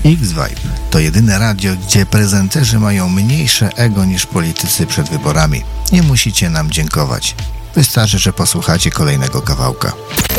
X-Vibe to jedyne radio, gdzie prezenterzy mają mniejsze ego niż politycy przed wyborami. Nie musicie nam dziękować. Wystarczy, że posłuchacie kolejnego kawałka.